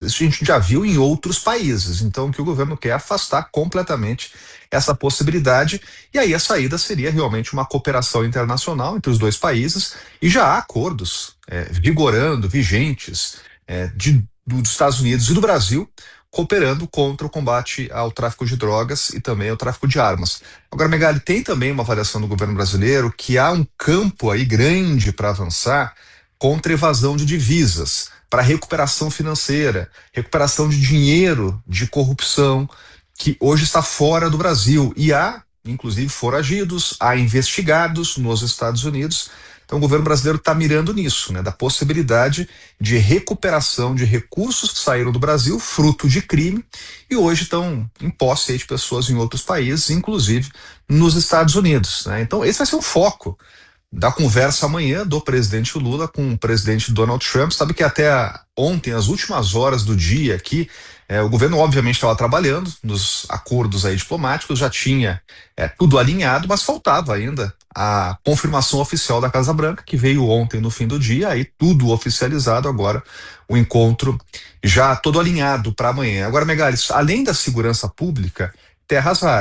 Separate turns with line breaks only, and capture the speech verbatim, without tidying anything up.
Isso a gente já viu em outros países. Então, o que o governo quer é afastar completamente essa possibilidade. E aí a saída seria realmente uma cooperação internacional entre os dois países. E já há acordos é, vigorando, vigentes, é, de, dos Estados Unidos e do Brasil, cooperando contra o combate ao tráfico de drogas e também ao tráfico de armas. Agora, Megali, tem também uma avaliação do governo brasileiro que há um campo aí grande para avançar contra evasão de divisas, para recuperação financeira, recuperação de dinheiro de corrupção que hoje está fora do Brasil. E há, inclusive, foragidos, há investigados nos Estados Unidos. Então, o governo brasileiro está mirando nisso, né, da possibilidade de recuperação de recursos que saíram do Brasil, fruto de crime, e hoje estão em posse aí de pessoas em outros países, inclusive nos Estados Unidos, né? Então, esse vai ser o foco da conversa amanhã do presidente Lula com o presidente Donald Trump. Sabe que até a, ontem, as últimas horas do dia aqui, é, o governo obviamente estava trabalhando nos acordos aí diplomáticos, já tinha é, tudo alinhado, mas faltava ainda a confirmação oficial da Casa Branca, que veio ontem no fim do dia, aí tudo oficializado agora, o encontro já todo alinhado para amanhã. Agora, Megali, além da segurança pública, terras raras.